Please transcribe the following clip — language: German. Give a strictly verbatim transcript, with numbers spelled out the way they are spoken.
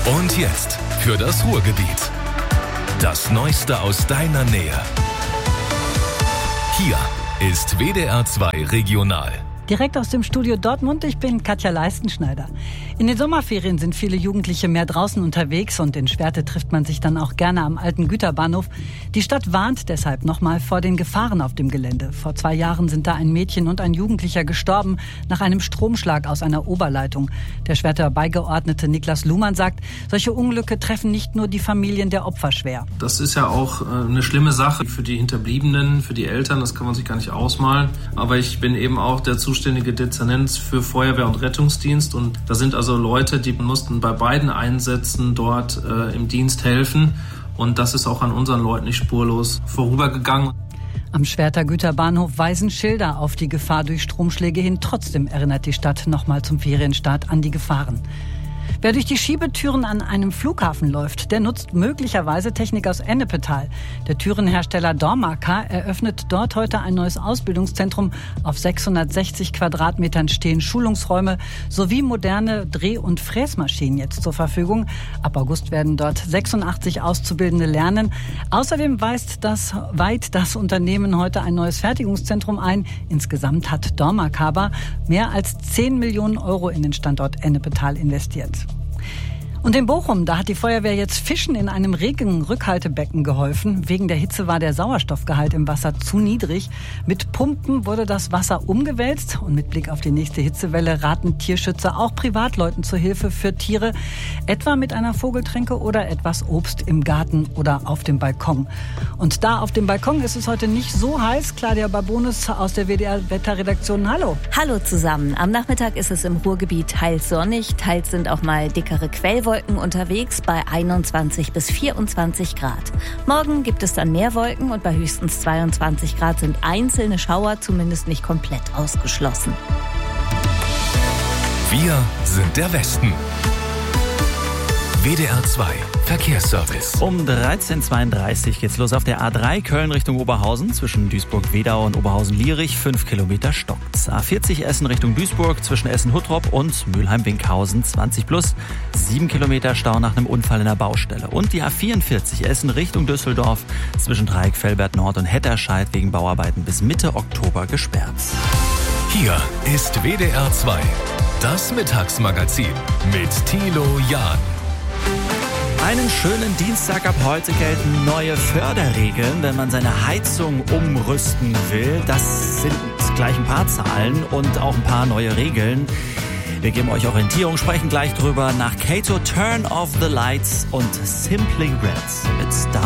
Und jetzt für das Ruhrgebiet. Das Neueste aus deiner Nähe. Hier ist W D R zwei Regional. Direkt aus dem Studio Dortmund, ich bin Katja Leistenschneider. In den Sommerferien sind viele Jugendliche mehr draußen unterwegs und in Schwerte trifft man sich dann auch gerne am alten Güterbahnhof. Die Stadt warnt deshalb nochmal vor den Gefahren auf dem Gelände. Vor zwei Jahren sind da ein Mädchen und ein Jugendlicher gestorben nach einem Stromschlag aus einer Oberleitung. Der Schwerter Beigeordnete Niklas Luhmann sagt, solche Unglücke treffen nicht nur die Familien der Opfer schwer. Das ist ja auch eine schlimme Sache für die Hinterbliebenen, für die Eltern, das kann man sich gar nicht ausmalen. Aber ich bin eben auch der zuständige Dezernent für Feuerwehr und Rettungsdienst und da sind also Leute, die mussten bei beiden Einsätzen dort äh, im Dienst helfen und das ist auch an unseren Leuten nicht spurlos vorübergegangen. Am Schwerter Güterbahnhof weisen Schilder auf die Gefahr durch Stromschläge hin. Trotzdem erinnert die Stadt nochmal zum Ferienstart an die Gefahren. Wer durch die Schiebetüren an einem Flughafen läuft, der nutzt möglicherweise Technik aus Ennepetal. Der Türenhersteller Dormakar eröffnet dort heute ein neues Ausbildungszentrum. Auf sechshundertsechzig Quadratmetern stehen Schulungsräume sowie moderne Dreh- und Fräsmaschinen jetzt zur Verfügung. Ab August werden dort sechsundachtzig Auszubildende lernen. Außerdem weist das, weiht das Unternehmen heute ein neues Fertigungszentrum ein. Insgesamt hat Dormakar mehr als zehn Millionen Euro in den Standort Ennepetal investiert. Und in Bochum, da hat die Feuerwehr jetzt Fischen in einem Regenrückhaltebecken geholfen. Wegen der Hitze war der Sauerstoffgehalt im Wasser zu niedrig. Mit Pumpen wurde das Wasser umgewälzt. Und mit Blick auf die nächste Hitzewelle raten Tierschützer auch Privatleuten zur Hilfe für Tiere. Etwa mit einer Vogeltränke oder etwas Obst im Garten oder auf dem Balkon. Und da auf dem Balkon ist es heute nicht so heiß. Claudia Barbones aus der W D R-Wetterredaktion. Hallo. Hallo zusammen. Am Nachmittag ist es im Ruhrgebiet teils sonnig. Teils sind auch mal dickere Quellwolken unterwegs bei einundzwanzig bis vierundzwanzig Grad. Morgen gibt es dann mehr Wolken und bei höchstens zweiundzwanzig Grad sind einzelne Schauer zumindest nicht komplett ausgeschlossen. Wir sind der Westen. W D R zwei Verkehrsservice. Um dreizehn Uhr zweiunddreißig geht's los auf der A drei Köln Richtung Oberhausen. Zwischen Duisburg-Wedau und Oberhausen-Lierich fünf Kilometer stockt's. A vierzig Essen Richtung Duisburg zwischen Essen-Huttrop und Mülheim-Winkhausen zwanzig plus. sieben Kilometer Stau nach einem Unfall in der Baustelle. Und die A vierundvierzig Essen Richtung Düsseldorf zwischen Dreieck-Velbert-Nord und Hetterscheid wegen Bauarbeiten bis Mitte Oktober gesperrt. Hier ist W D R zwei, das Mittagsmagazin mit Thilo Jahn. Einen schönen Dienstag ab heute gelten neue Förderregeln, wenn man seine Heizung umrüsten will. Das sind gleich ein paar Zahlen und auch ein paar neue Regeln. Wir geben euch Orientierung, sprechen gleich drüber nach Kato Turn Off the Lights und Simply Red mit Star